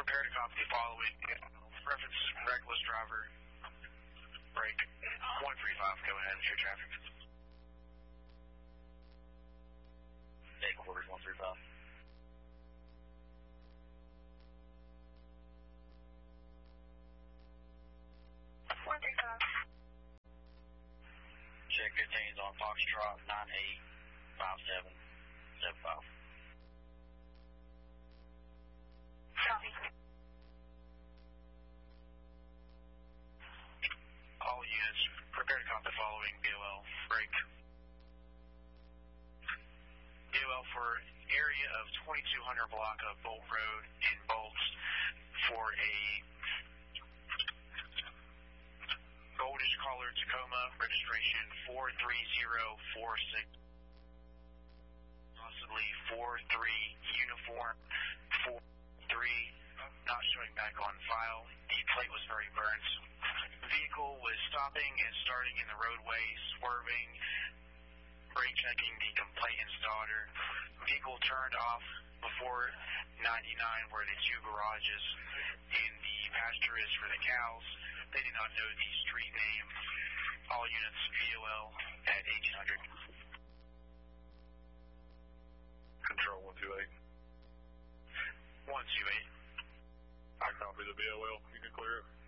Prepare to copy the following. Reference reckless driver. Break. 135, go ahead, share traffic. Take orders 135. Check 15 is on Foxtrot 985775. Copy. All units, prepare to copy the following. BOL, break. BOL for area of 2200 block of Bolt Road in Bolts for a goldish color Tacoma, registration 43046, possibly 43 uniform 43, not showing back on file. The plate was very burnt. The vehicle was stopping and starting in the roadway, swerving, brake checking the complainant's daughter. Vehicle turned off before 99 where the two garages in the pasture is for the cows. They did not know the street name. All units VOL at 1800. Control 128. 128. I copy the BOL. You can clear it.